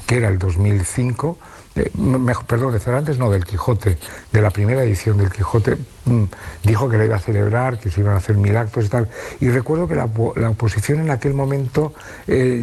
que era el 2005, perdón, de Cervantes, no, del Quijote, de la primera edición del Quijote, dijo que la iba a celebrar, que se iban a hacer 1000 actos y tal. Y recuerdo que la oposición en aquel momento